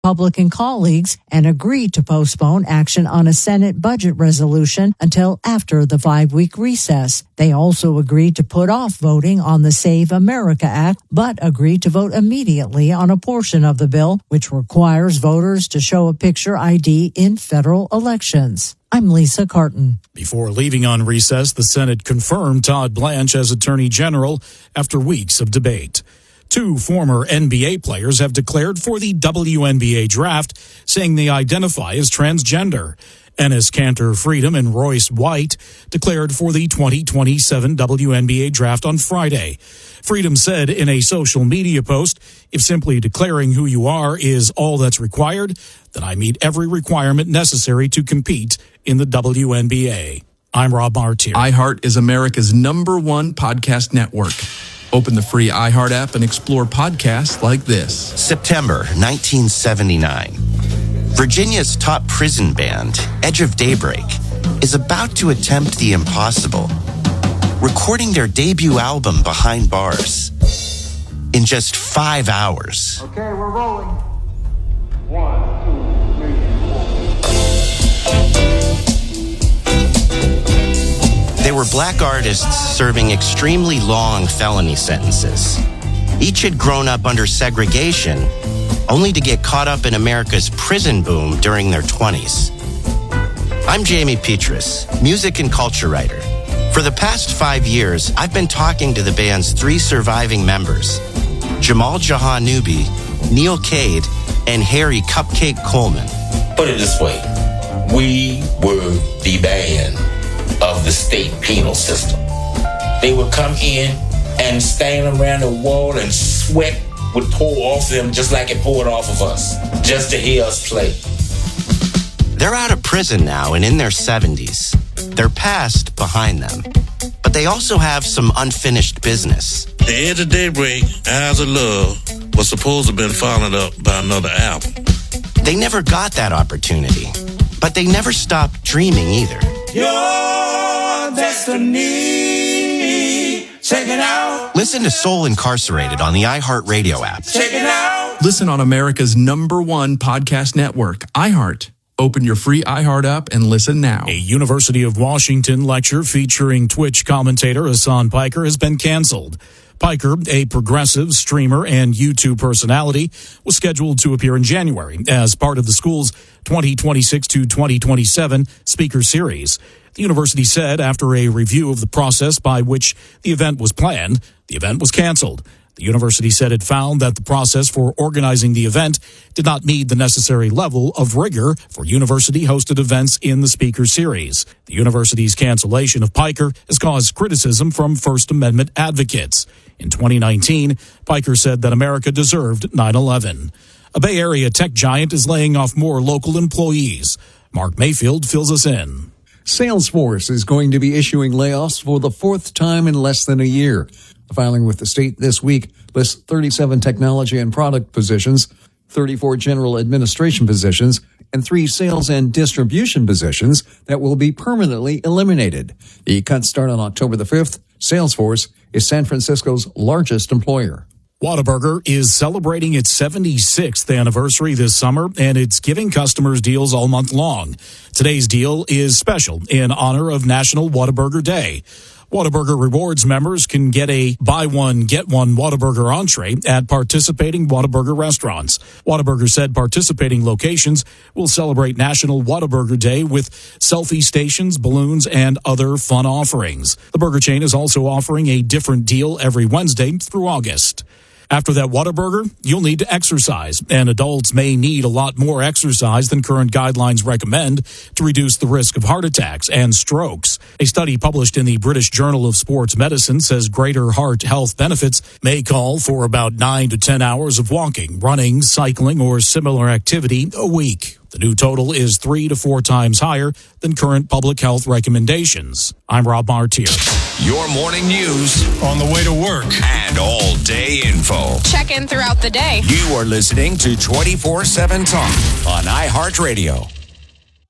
Republican colleagues and agreed to postpone action on a Senate budget resolution until after the 5-week recess. They also agreed to put off voting on the Save America Act, but agreed to vote immediately on a portion of the bill, which requires voters to show a picture ID in federal elections. I'm Lisa Carton. Before leaving on recess, the Senate confirmed Todd Blanche as Attorney General after weeks of debate. 2 former NBA players have declared for the WNBA draft, saying they identify as transgender. Enes Kanter Freedom and Royce White declared for the 2027 WNBA draft on Friday. Freedom said in a social media post, "If simply declaring who you are is all that's required, then I meet every requirement necessary to compete in the WNBA." I'm Rob Martier. iHeart is America's #1 podcast network. Open the free iHeart app and explore podcasts like this. September 1979. Virginia's top prison band, Edge of Daybreak, is about to attempt the impossible, recording their debut album Behind Bars in just 5 hours. Okay, we're rolling. 1, 2, 3, 4. They were black artists serving extremely long felony sentences. Each had grown up under segregation, only to get caught up in America's prison boom during their 20s. I'm Jamie Petrus, music and culture writer. For the past 5 years, I've been talking to the band's 3 surviving members, Jamal Jahanubi, Neil Cade, and Harry Cupcake Coleman. Put it this way, we were the band of the state penal system. They would come in and stand around the wall and sweat would pour off them just like it poured off of us, just to hear us play. They're out of prison now and in their 70s. Their past behind them. But they also have some unfinished business. The Edge of Daybreak, Eyes of Love, was supposed to have been followed up by another album. They never got that opportunity, but they never stopped dreaming either. Your destiny, check it out. Listen to Soul Incarcerated on the iHeartRadio app. Check it out. Listen on America's #1 podcast network, iHeart. Open your free iHeart app and listen now. A University of Washington lecture featuring Twitch commentator Hassan Piker has been canceled. Piker, a progressive streamer and YouTube personality, was scheduled to appear in January as part of the school's 2026 to 2027 speaker series. The university said after a review of the process by which the event was planned, the event was canceled. The university said it found that the process for organizing the event did not meet the necessary level of rigor for university-hosted events in the speaker series. The university's cancellation of Piker has caused criticism from First Amendment advocates. In 2019, Piker said that America deserved 9/11. A Bay Area tech giant is laying off more local employees. Mark Mayfield fills us in. Salesforce is going to be issuing layoffs for the 4th time in less than a year. A filing with the state this week lists 37 technology and product positions, 34 general administration positions, and 3 sales and distribution positions that will be permanently eliminated. The cuts start on October the 5th. Salesforce is San Francisco's largest employer. Whataburger is celebrating its 76th anniversary this summer, and it's giving customers deals all month long. Today's deal is special in honor of National Whataburger Day. Whataburger Rewards members can get a buy one, get one Whataburger entree at participating Whataburger restaurants. Whataburger said participating locations will celebrate National Whataburger Day with selfie stations, balloons, and other fun offerings. The burger chain is also offering a different deal every Wednesday through August. After that Whataburger, you'll need to exercise, and adults may need a lot more exercise than current guidelines recommend to reduce the risk of heart attacks and strokes. A study published in the British Journal of Sports Medicine says greater heart health benefits may call for about 9 to 10 hours of walking, running, cycling, or similar activity a week. The new total is 3 to 4 times higher than current public health recommendations. I'm Rob Martier. Your morning news on the way to work and all-day info. Check in throughout the day. You are listening to 24/7 Talk on iHeartRadio.